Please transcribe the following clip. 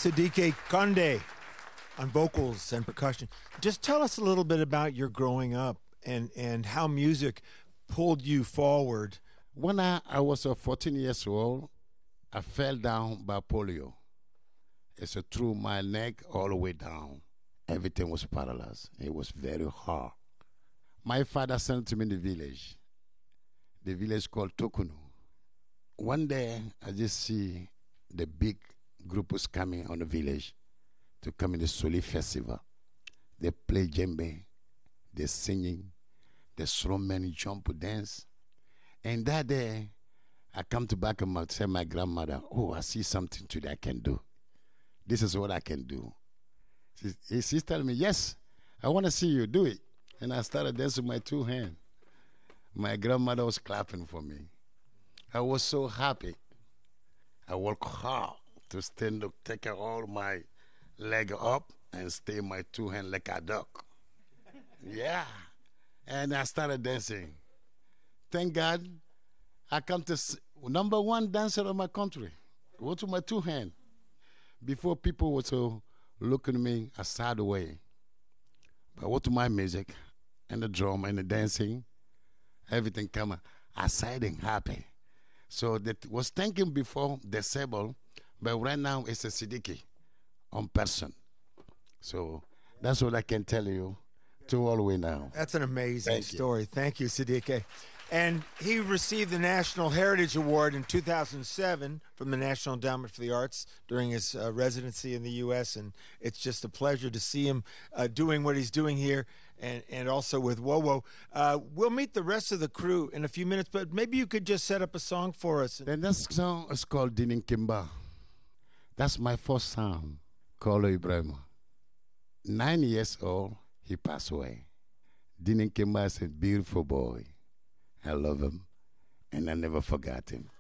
Siddique Konde on vocals and percussion. Just tell us a little bit about your growing up and how music pulled you forward. When I was 14 years old, I fell down by polio. It's through my neck all the way down. Everything was paralyzed. It was very hard. My father sent to me in the village called Tokunu. One day, I just see the big group was coming on the village to come in the Soli festival. They play djembe, they singing, the strongmen jump dance. And that day, I come to back and tell my grandmother, oh, I see something today I can do. This is what I can do. She's telling me, yes, I want to see you do it. And I started dancing with my two hands. My grandmother was clapping for me. I was so happy. I worked hard to stand up, take all my leg up and stay my two hands like a duck. Yeah. And I started dancing. Thank God, I come to number one dancer of my country. Go to my two hands. Before people were to look at me a sad way. But what to my music and the drum and the dancing, everything come aside and happy. So that was thinking before disabled, but right now it's a Siddique on person. So that's what I can tell you to all the way now. That's an amazing story. Thank you, Siddique. And he received the National Heritage Award in 2007 from the National Endowment for the Arts during his residency in the U.S., and it's just a pleasure to see him doing what he's doing here and also with WoWo. We'll meet the rest of the crew in a few minutes, but maybe you could just set up a song for us. The next song is called Dinin Kimba. That's my first song, called Ibrahim. 9 years old, he passed away. Dinin Kimba is a beautiful boy. I love him, and I never forgot him.